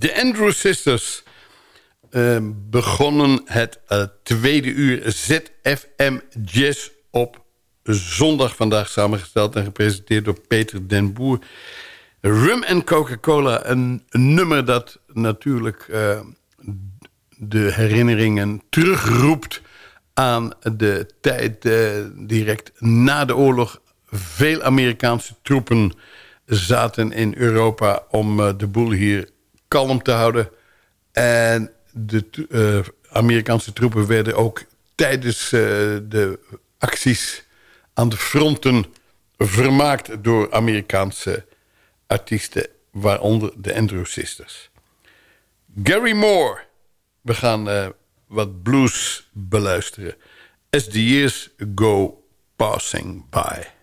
De Andrew Sisters begonnen het tweede uur ZFM Jazz op zondag. Vandaag samengesteld en gepresenteerd door Peter den Boer. Rum en Coca-Cola, een nummer dat natuurlijk de herinneringen terugroept aan de tijd direct na de oorlog. Veel Amerikaanse troepen zaten in Europa om de boel hier kalm te houden. En de Amerikaanse troepen werden ook tijdens de acties aan de fronten vermaakt door Amerikaanse artiesten, waaronder de Andrew Sisters. Gary Moore. We gaan wat blues beluisteren. As the years go passing by.